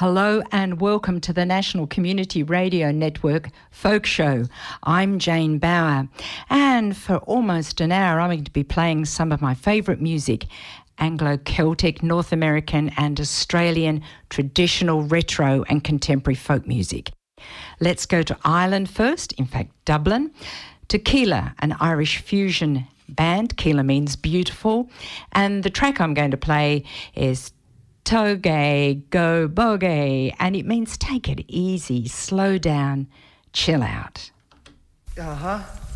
Hello and welcome to the National Community Radio Network Folk Show. I'm Jane Bauer, and for almost an hour I'm going to be playing some of my favourite music, Anglo-Celtic, North American and Australian traditional, retro and contemporary folk music. Let's go to Ireland first, in fact Dublin, to Keela, an Irish fusion band. Keela means beautiful, and the track I'm going to play is Toge Go Boge, and it means take it easy, slow down, chill out. Uh-huh.